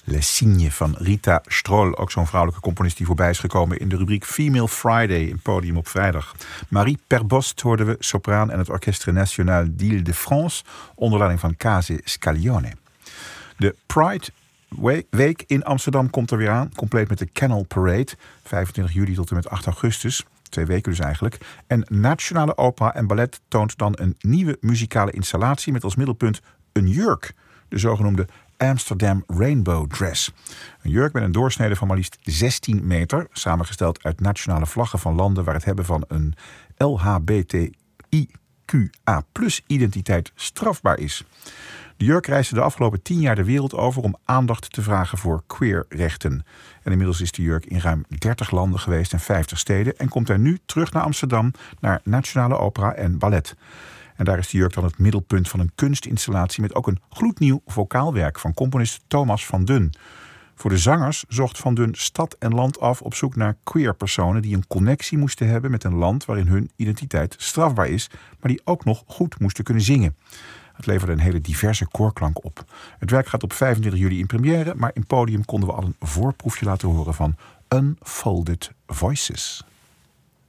Les Signes van Rita Stroll, ook zo'n vrouwelijke componist die voorbij is gekomen in de rubriek Female Friday, een podium op vrijdag. Marie Perbost hoorden we, sopraan en het Orchestre National d'Île-de-France, onder leiding van Case Scaglione. De Pride Week in Amsterdam komt er weer aan, compleet met de Canal Parade, 25 juli tot en met 8 augustus. 2 weken dus eigenlijk. En Nationale Opera en Ballet toont dan een nieuwe muzikale installatie met als middelpunt een jurk, de zogenoemde Amsterdam Rainbow Dress. Een jurk met een doorsnede van maar liefst 16 meter, samengesteld uit nationale vlaggen van landen waar het hebben van een LHBTIQA+ identiteit strafbaar is. De jurk reisde de afgelopen 10 jaar de wereld over om aandacht te vragen voor queerrechten. En inmiddels is de jurk in ruim 30 landen geweest en 50 steden en komt hij nu terug naar Amsterdam, naar Nationale Opera en Ballet. En daar is de jurk dan het middelpunt van een kunstinstallatie met ook een gloednieuw vocaalwerk van componist Thomas van Dun. Voor de zangers zocht Van Dun stad en land af op zoek naar queer personen die een connectie moesten hebben met een land waarin hun identiteit strafbaar is, maar die ook nog goed moesten kunnen zingen. Het leverde een hele diverse koorklank op. Het werk gaat op 25 juli in première, maar in podium konden we al een voorproefje laten horen van Unfolded Voices.